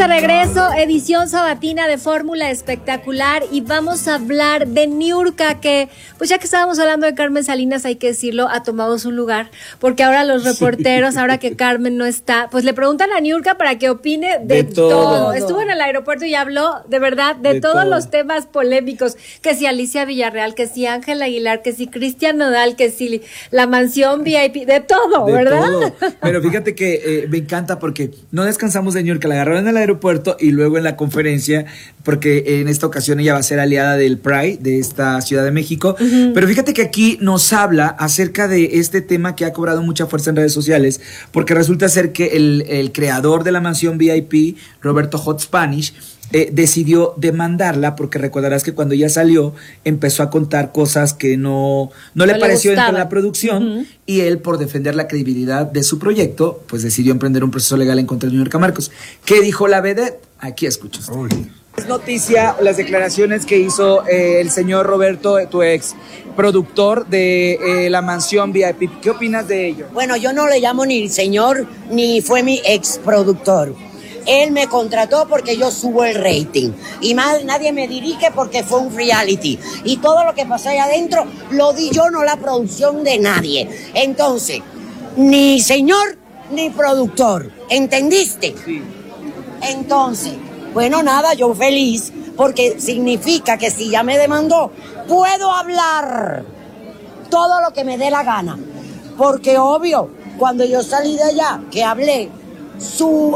de regreso, edición sabatina de Fórmula Espectacular, y vamos a hablar de Niurka, que pues ya que estábamos hablando de Carmen Salinas, hay que decirlo, ha tomado su lugar, porque ahora los reporteros, ahora que Carmen no está, pues le preguntan a Niurka para que opine de todo. Estuvo en el aeropuerto y habló de verdad de todos los temas polémicos, que si Alicia Villarreal, que si Ángela Aguilar, que si Cristian Nodal, que si la mansión VIP, de todo, ¿verdad? Todo. Pero fíjate que me encanta porque no descansamos de Niurka, la agarraron en el aeropuerto y luego en la conferencia, porque en esta ocasión ella va a ser aliada del Pride de esta Ciudad de México. Pero fíjate que aquí nos habla acerca de este tema que ha cobrado mucha fuerza en redes sociales, porque resulta ser que el creador de la mansión VIP, Roberto Hot Spanish, decidió demandarla, porque recordarás que cuando ella salió empezó a contar cosas que no le pareció dentro de la producción, y él, por defender la credibilidad de su proyecto, pues decidió emprender un proceso legal en contra de Niurka Marcos. ¿Qué dijo la vedette? Aquí escuchas. Es noticia las declaraciones que hizo el señor Roberto, tu ex productor de la mansión VIP. ¿Qué opinas de ello? Bueno, yo no le llamo ni señor, ni fue mi ex productor. Él me contrató porque yo subo el rating. Y más nadie me dirige porque fue un reality. Y todo lo que pasó ahí adentro lo di yo, no la producción de nadie. Entonces, ni señor ni productor. ¿Entendiste? Sí. Entonces, bueno, nada, yo feliz porque significa que si ya me demandó, puedo hablar todo lo que me dé la gana. Porque obvio, cuando yo salí de allá, que hablé, su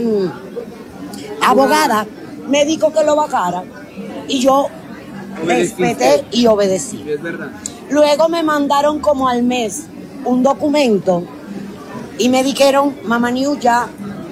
abogada me dijo que lo bajara y yo respeté y obedecí. Es verdad. Luego me mandaron como al mes un documento y me dijeron, Mamá New, ya,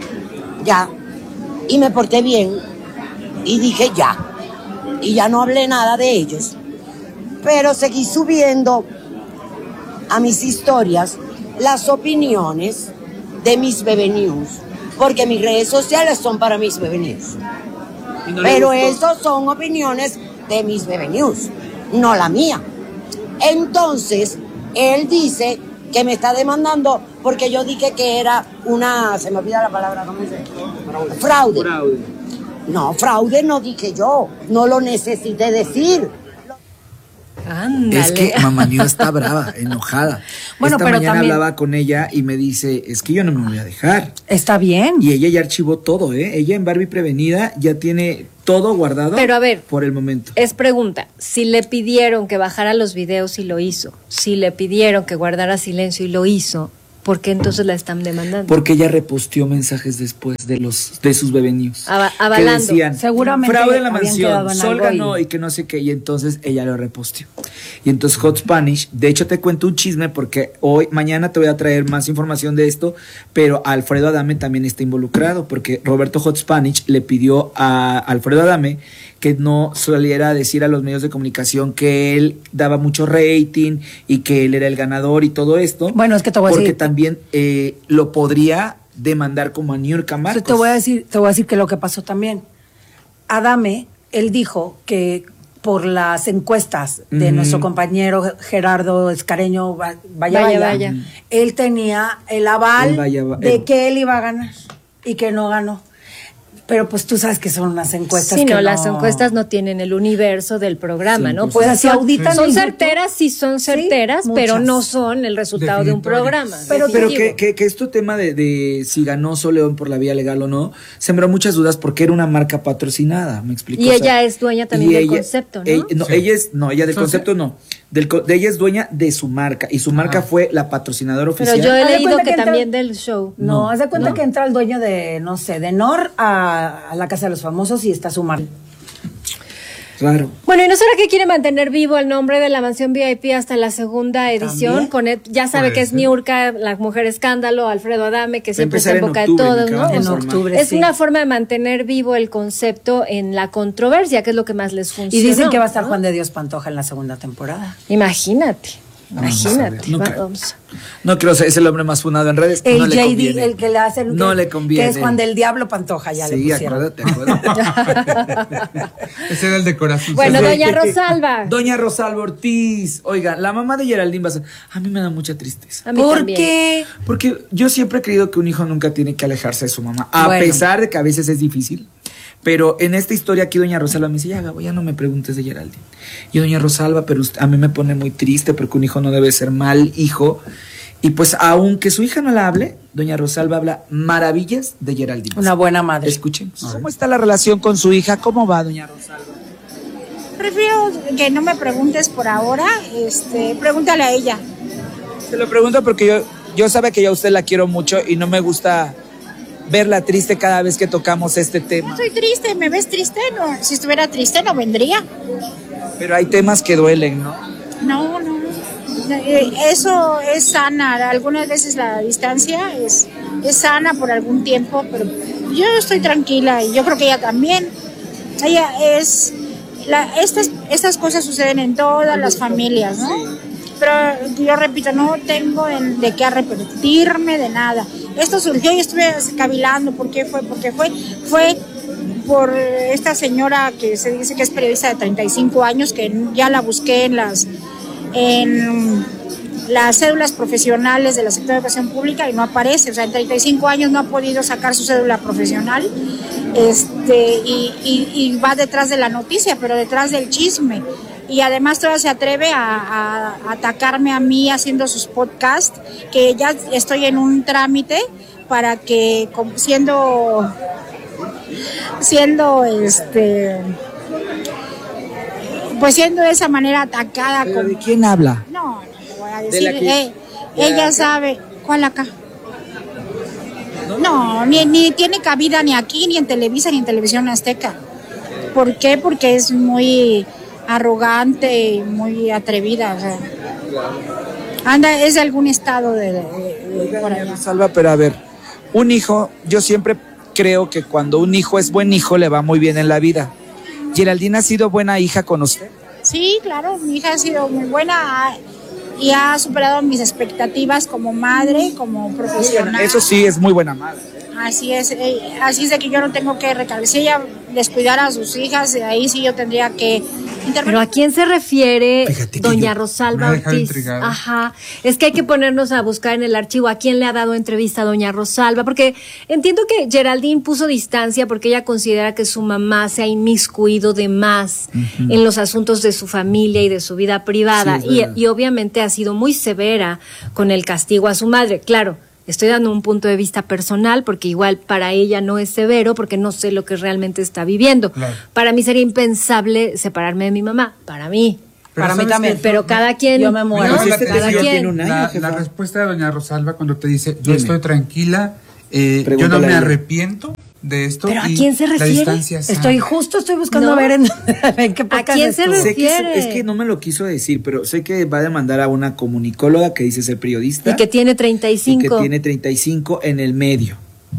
y me porté bien y dije ya, y ya no hablé nada de ellos, pero seguí subiendo a mis historias las opiniones de mis Bebe News, porque mis redes sociales son para mis Bebe News. Pero esas son opiniones de mis Bebe News, no la mía. Entonces, él dice que me está demandando porque yo dije que era una, se me olvida la palabra, ¿cómo se dice? Fraude. No, fraude no dije yo, no lo necesité decir. Ándale. Es que Mamá New está brava, enojada. Bueno, esta pero mañana también hablaba con ella y me dice, es que yo no me voy a dejar. está bien. Y ella ya archivó todo, ¿eh? Ella en Barbie Prevenida ya tiene todo guardado. Pero a ver, por el momento. Es pregunta, si le pidieron que bajara los videos y lo hizo, si le pidieron que guardara silencio y lo hizo, ¿por qué entonces la están demandando? Porque ella reposteó mensajes después de sus Bebe News. Avalando. Que decían, seguramente fraude en la habían mansión, quedado en Sol algo ganó y que no sé qué, y entonces ella lo reposteó. Y entonces Hot Spanish, de hecho te cuento un chisme porque mañana te voy a traer más información de esto, pero Alfredo Adame también está involucrado, porque Roberto Hot Spanish le pidió a Alfredo Adame que no saliera a decir a los medios de comunicación que él daba mucho rating y que él era el ganador y todo esto. Bueno, es que te voy a porque decir, también lo podría demandar como a Niurka Marcos. te voy a decir que lo que pasó también. Adame, él dijo que por las encuestas de nuestro compañero Gerardo Escareño Vaya, él tenía el aval de que él iba a ganar y que no ganó. Pero pues tú sabes que son unas encuestas Sí, que no, las encuestas no tienen el universo del programa, ¿no? Pues se auditan. Son certeras, sí son certeras, sí, pero muchas. no son el resultado de un programa. Pero definitivo. que este tema de si ganó Sol León por la vía legal o no, sembró muchas dudas porque era una marca patrocinada, ¿me explico? Y ella es dueña también del concepto, ¿no? Ella del concepto no. Ella es dueña de su marca y su marca fue la patrocinadora oficial. Pero yo he Haz de leído cuenta que que también del show. No, haz de cuenta que entra el dueño de, no sé, de Nor a la Casa de los Famosos y está su marca. Claro. Bueno, ¿y no será que quiere mantener vivo el nombre de la mansión VIP hasta la segunda edición? Ya sabe que es Niurka, la mujer escándalo, Alfredo Adame, que siempre está en boca de todos, ¿no? En octubre, es una forma de mantener vivo el concepto en la controversia, que es lo que más les funciona. Y dicen que va a estar Juan de Dios Pantoja en la segunda temporada. Imagínate. Imagínate. Nunca. Vamos. No creo ser, es el hombre más funado en redes. El no le JD, conviene. el que le hace No le conviene. Que es Juan del Diablo Pantoja, ya le Sí, pusieron. acuérdate. Ese era el de corazón. Bueno, doña Rosalba. Doña Rosalba Ortiz. Oiga, la mamá de Geraldine Bazán. A mí me da mucha tristeza. A mí ¿Por también. qué? Porque yo siempre he creído que un hijo nunca tiene que alejarse de su mamá. A Bueno. pesar de que a veces es difícil. Pero en esta historia aquí doña Rosalba me dice, ya Gabo, ya no me preguntes de Geraldine. Y doña Rosalba, pero a mí me pone muy triste porque un hijo no debe ser mal hijo. Y pues aunque su hija no la hable, doña Rosalba habla maravillas de Geraldine. Una buena madre. Escuchemos. ¿Cómo está la relación con su hija? ¿Cómo va doña Rosalba? Prefiero que no me preguntes por ahora, pregúntale a ella. Se lo pregunto porque yo sabe que yo a usted la quiero mucho y no me gusta verla triste cada vez que tocamos este tema. Estoy triste, ¿me ves triste? No, si estuviera triste no vendría. Pero hay temas que duelen, ¿no? No. Eso es sana. Algunas veces la distancia es sana por algún tiempo, pero yo estoy tranquila y yo creo que ella también. Ella es... Estas cosas suceden en todas las familias, ¿no? Pero yo repito, no tengo de qué arrepentirme de nada. Esto surgió y estuve cavilando. ¿Por qué fue? Porque fue por esta señora que se dice que es periodista de 35 años, que ya la busqué en las cédulas profesionales de la Secretaría de Educación Pública y no aparece. O sea, en 35 años no ha podido sacar su cédula profesional. Y va detrás de la noticia, pero detrás del chisme. Y además todavía se atreve a atacarme a mí haciendo sus podcasts, que ya estoy en un trámite para que siendo de esa manera atacada. ¿Pero de quién habla? No te voy a ¿De decir. la que- Ella sabe. ¿Cuál acá? No, ni tiene cabida ni aquí, ni en Televisa, ni en Televisión Azteca. ¿Por qué? Porque es muy arrogante y muy atrevida. O sea, es de algún estado por allá. Rosalba, pero a ver, un hijo, yo siempre creo que cuando un hijo es buen hijo le va muy bien en la vida. ¿Geraldine ha sido buena hija con usted? Sí, claro, mi hija ha sido muy buena y ha superado mis expectativas como madre, como profesional. Eso sí, es muy buena madre. Así es de que yo no tengo que recargar. Si ella descuidara a sus hijas, ahí sí yo tendría que intervenir. Pero ¿a quién se refiere Fíjate que doña yo- Rosalba me ha dejado Ortiz? intrigado. Ajá. Es que hay que ponernos a buscar en el archivo a quién le ha dado entrevista a doña Rosalba, porque entiendo que Geraldine puso distancia porque ella considera que su mamá se ha inmiscuido de más en los asuntos de su familia y de su vida privada. Sí, es verdad. y obviamente ha sido muy severa con el castigo a su madre. Claro. Estoy dando un punto de vista personal porque igual para ella no es severo porque no sé lo que realmente está viviendo. Claro. Para mí sería impensable separarme de mi mamá, para mí. Pero Para mí ¿sabes también. qué? Pero cada quien... Yo me muero. ¿no? Pero este Cada señor quien. tiene un año, La jefa. respuesta de doña Rosalba cuando te dice, yo Dime. estoy tranquila, yo Pregúntale no a me ella. arrepiento de esto. ¿Pero a y quién se la refiere? distancia sana. Estoy buscando No. ver en qué podcast quién se estuvo. refiere? Sé que es que no me lo quiso decir, pero sé que va a demandar a una comunicóloga que dice ser periodista. Y que tiene y 35. que tiene 35 en el medio.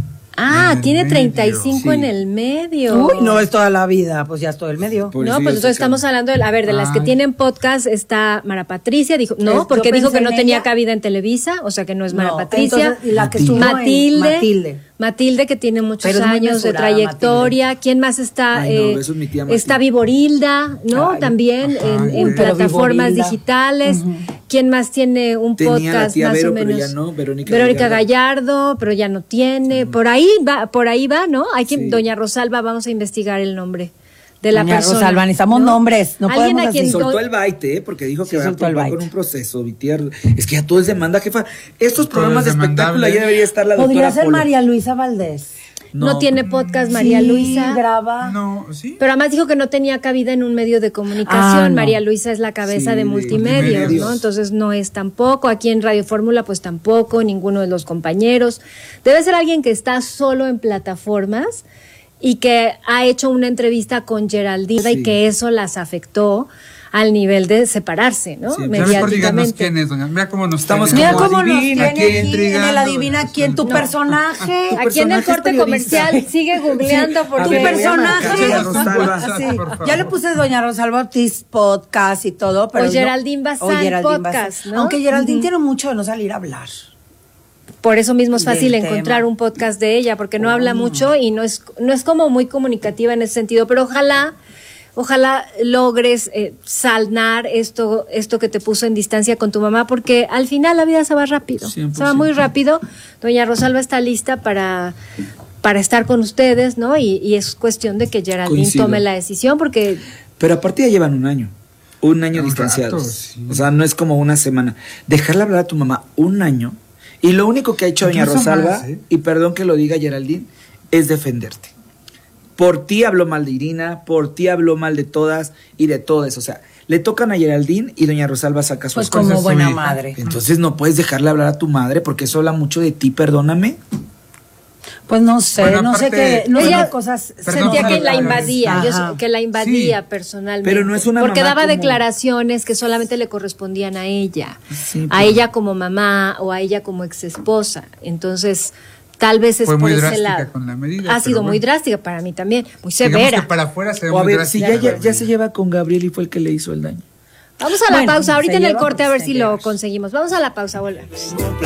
Ah, En el tiene medio. 35 en Sí. el medio. Uy, no es toda la vida, pues ya es todo el medio. Por No, eso pues yo entonces sé que- estamos hablando de, de las que Ay. tienen podcast está Mara Patricia, dijo, no, Yo porque dijo pensé que no en tenía ella. cabida en Televisa, o sea que no es Mara No, Patricia. entonces, y la que estuvo en Matilde. Matilde, que tiene muchos Pero es muy años de mesurada, trayectoria. ¿Quién más está? Ay, no, eso es mi tía Está Matilde. Viborilda, ¿no? Ay, También ajá, en güey. Pero plataformas Viborilda. digitales. ¿Quién más tiene un Tenía la podcast tía más Vero, o pero menos? ya no, Verónica Gallardo, pero ya no tiene. Por ahí va, ¿no? Hay que, Sí. doña Rosalba, vamos a investigar el nombre de la Doña persona. Rosalba, necesitamos nombres, no Alguien podemos a quien así. Soltó el baite, porque dijo Sí, que va soltó el con baite. un proceso, Vitier. Es que ya todo es demanda, jefa. Estos Todo programas de es espectáculo demandable. ya debería estar la Podría doctora ser Polo. María Luisa Valdés. No tiene podcast María Sí, Luisa. graba. No, ¿sí? Pero además dijo que no tenía cabida en un medio de comunicación. Ah, no. María Luisa es la cabeza Sí, de de multimedios, multimedios. ¿no? Entonces no es tampoco. Aquí en Radio Fórmula, pues tampoco, ninguno de los compañeros. Debe ser alguien que está solo en plataformas y que ha hecho una entrevista con Geraldine Sí. y que eso las afectó al nivel de separarse, ¿no? Sí, Mejor díganos Mediáticamente. quién es, doña. Mira cómo nos Estamos tiene. Mira como cómo nos adivina, tiene qué aquí intrigando. en el adivina quién, tu personaje. Aquí en el personaje corte periodista. comercial sigue googleando Tu porque... A ver, voy a personaje. marcar a Rosalba. Sí. Por favor. Ya le puse Doña Rosalba Ortiz podcast y todo, pero O Geraldine Bazán podcast, ¿no? Aunque Geraldine tiene mucho de no salir a hablar. Por eso mismo es fácil Del encontrar tema. un podcast de ella, porque no habla mucho y no es como muy comunicativa en ese sentido, pero ojalá logres sanar esto que te puso en distancia con tu mamá, porque al final la vida se va rápido, 100%. se va muy rápido. Doña Rosalba está lista para estar con ustedes, ¿no? Y es cuestión de que Geraldine Coincido. tome la decisión, porque Pero aparte ya llevan un año Un distanciados. rato, sí. O sea, no es como una semana. Dejarle hablar a tu mamá un año y lo único que ha hecho doña Incluso Rosalba, más, ¿eh? y perdón que lo diga Geraldine, es defenderte. Por ti habló mal de Irina, por ti habló mal de todas y de todas. O sea, le tocan a Geraldine y doña Rosalba saca sus Pues cosas. como su buena hija. madre. Entonces no puedes dejarle hablar a tu madre porque eso habla mucho de ti, perdóname. Pues no sé, Bueno, no sé aparte- qué, no sé ella qué cosas. Perdón, sentía que la Rosalba, invadía, Ajá. que la invadía personalmente. Pero no es una porque mamá daba como- declaraciones que solamente le correspondían a ella, Sí, a pero- ella como mamá o a ella como exesposa. Entonces, tal vez es Fue por muy ese drástica lado. con la medida, Ha sido pero muy bueno. drástica para mí también, muy Digamos severa. que para afuera se ve O a muy ver, si drástica. ya se lleva con Gabriel y fue el que le hizo el daño. Vamos a la Bueno, pausa, ahorita se en el lleva corte a porque ver se si lleva. lo conseguimos. Vamos a la pausa, volvemos.